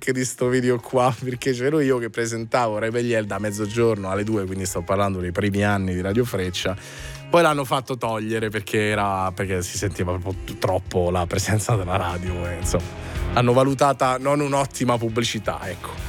link di sto video qua, perché c'ero io che presentavo Rai Pelliel da mezzogiorno alle 2, quindi sto parlando dei primi anni di Radio Freccia. Poi l'hanno fatto togliere perché si sentiva proprio troppo la presenza della radio e insomma hanno valutata non un'ottima pubblicità, ecco.